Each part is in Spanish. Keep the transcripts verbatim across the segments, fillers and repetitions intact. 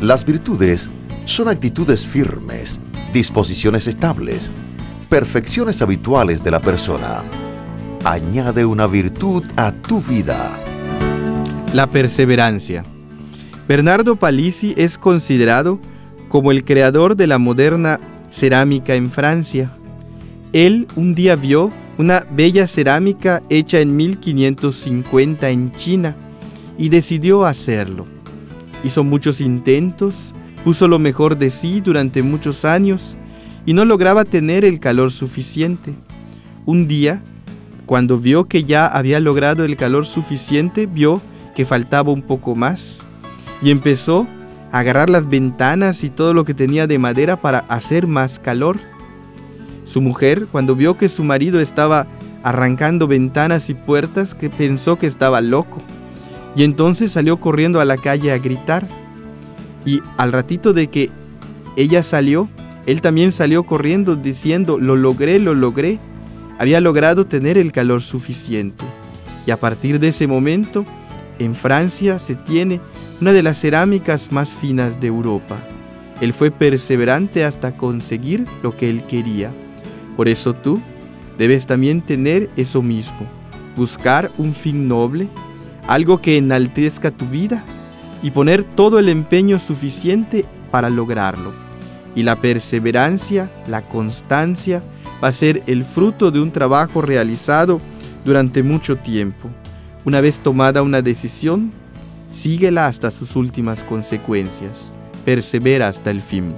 Las virtudes son actitudes firmes, disposiciones estables, perfecciones habituales de la persona. Añade una virtud a tu vida. La perseverancia. Bernardo Palissy es considerado como el creador de la moderna cerámica en Francia. Él un día vio una bella cerámica hecha en mil quinientos cincuenta en China y decidió hacerlo. Hizo muchos intentos, puso lo mejor de sí durante muchos años y no lograba tener el calor suficiente. Un día, cuando vio que ya había logrado el calor suficiente, vio que faltaba un poco más y empezó a agarrar las ventanas y todo lo que tenía de madera para hacer más calor. Su mujer, cuando vio que su marido estaba arrancando ventanas y puertas, que pensó que estaba loco, y entonces salió corriendo a la calle a gritar. Y al ratito de que ella salió, él también salió corriendo diciendo: lo logré, lo logré. Había logrado tener el calor suficiente. Y a partir de ese momento, en Francia se tiene una de las cerámicas más finas de Europa. Él fue perseverante hasta conseguir lo que él quería. Por eso tú debes también tener eso mismo, buscar un fin noble, algo que enaltezca tu vida y poner todo el empeño suficiente para lograrlo. Y la perseverancia, la constancia, va a ser el fruto de un trabajo realizado durante mucho tiempo. Una vez tomada una decisión, síguela hasta sus últimas consecuencias. Persevera hasta el fin.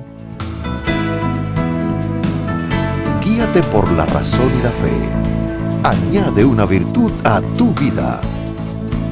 Guíate por la razón y la fe. Añade una virtud a tu vida.